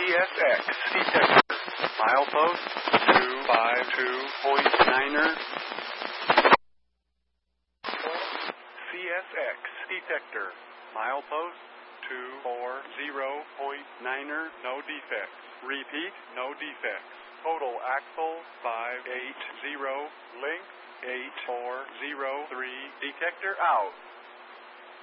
CSX detector. Milepost 252.9er. CSX detector. Milepost 240.9er. No defects. Repeat, no defects. Total axle 580. Length 8403. Detector out.